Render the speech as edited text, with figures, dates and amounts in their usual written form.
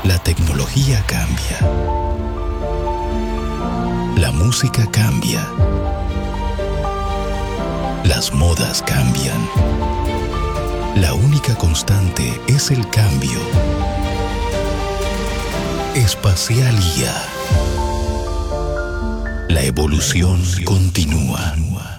La tecnología cambia. La música cambia. Las modas cambian. La única constante es el cambio. Espacialía. La evolución continúa.